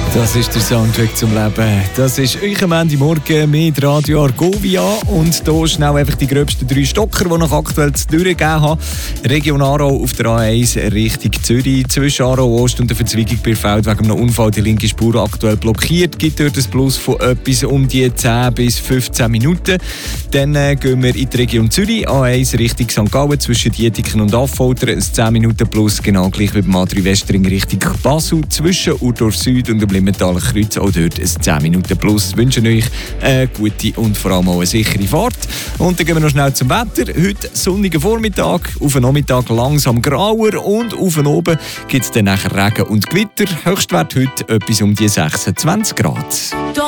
Das ist der Soundtrack zum Leben. Das ist euch am Ende Morgen mit Radio Argovia. Und hier schnell einfach die gröbsten 3 Stocker, die noch aktuell zu durchgegeben haben. Region Aarau auf der A1 Richtung Zürich. Zwischen Aarau Ost und der Verzweigung bei Feld wegen einem Unfall die linke Spur aktuell blockiert. Gibt dort ein Plus von etwas um die 10 bis 15 Minuten. Dann gehen wir in die Region Zürich. A1 Richtung St. Gallen zwischen Dietiken und Affolter. Ein 10 Minuten Plus, genau gleich wie beim A3 Westring Richtung Basel. Zwischen Urdorf Süd und dem Limentaler Kreuz, auch dort ein 10 Minuten Plus. Wir wünschen euch eine gute und vor allem auch eine sichere Fahrt. Und dann gehen wir noch schnell zum Wetter. Heute sonniger Vormittag, auf den Nachmittag langsam grauer und auf den oben gibt es dann nachher Regen und Gewitter. Höchstwert heute etwas um die 26 Grad.